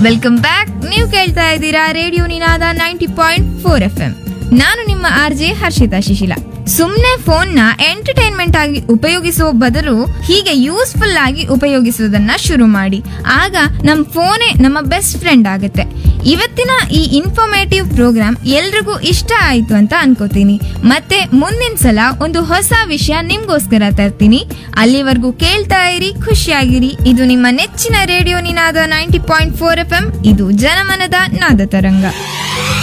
Welcome back. ನೀವು ಕೇಳ್ತಾ ಇದ್ದೀರಾ ರೇಡಿಯೋ ನಿನಾದ 90.4 FM. ನಾನು ನಿಮ್ಮ RJ ಹರ್ಷಿತಾ ಶಿಶಿಲ. ಸುಮ್ನೆ ಫೋನ್ ನ ಎಂಟರ್ಟೈನ್ಮೆಂಟ್ ಆಗಿ ಉಪಯೋಗಿಸುವ ಬದಲು ಹೀಗೆ ಯೂಸ್ಫುಲ್ ಆಗಿ ಉಪಯೋಗಿಸುವುದನ್ನ ಶುರು ಮಾಡಿ. ಆಗ ನಮ್ ಫೋನೇ ನಮ್ಮ ಬೆಸ್ಟ್ ಫ್ರೆಂಡ್ ಆಗುತ್ತೆ. ಇವತ್ತಿನ ಈ ಇನ್ಫಾರ್ಮೇಟಿವ್ ಪ್ರೋಗ್ರಾಮ್ ಎಲ್ರಿಗೂ ಇಷ್ಟ ಆಯ್ತು ಅಂತ ಅನ್ಕೋತೀನಿ. ಮತ್ತೆ ಮುಂದಿನ ಸಲ ಒಂದು ಹೊಸ ವಿಷಯ ನಿಮ್ಗೋಸ್ಕರ ತರ್ತೀನಿ. ಅಲ್ಲಿವರೆಗೂ ಕೇಳ್ತಾ ಇರಿ, ಖುಷಿಯಾಗಿರಿ. ಇದು ನಿಮ್ಮ ನೆಚ್ಚಿನ ರೇಡಿಯೋ ನಿನಾದ 90.4 FM. ಇದು ಜನಮನದ ನಾದ ತರಂಗ.